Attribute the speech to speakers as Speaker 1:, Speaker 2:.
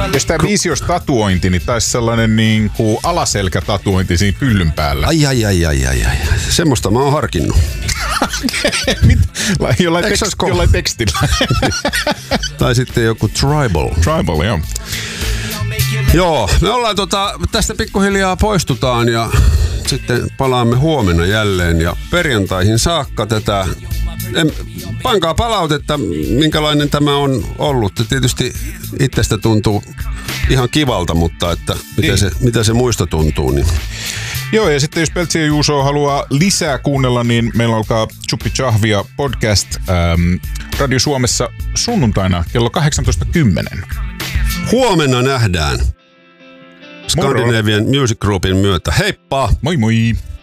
Speaker 1: Jos tää biisi olisi tatuointi, niin taisi sellainen niin kuin alaselkätatuointi siinä pyllyn päällä.
Speaker 2: Ai. Semmoista mä oon harkinnut.
Speaker 1: Jollain tekstillä.
Speaker 2: Tai sitten joku tribal.
Speaker 1: Tribal, joo.
Speaker 2: Joo, me ollaan tästä pikkuhiljaa poistutaan ja sitten palaamme huomenna jälleen ja perjantaihin saakka tätä. Pankaa palautetta, minkälainen tämä on ollut. Tietysti itsestä tuntuu ihan kivalta, mutta että mitä se muista tuntuu. Niin.
Speaker 1: Joo, ja sitten jos Peltsi ja Juuso haluaa lisää kuunnella, niin meillä alkaa Chuppi Chahvia podcast Radio Suomessa sunnuntaina kello 18.10.
Speaker 2: Huomenna nähdään Scandinavian Music Groupin myötä. Heippa!
Speaker 1: Moi moi!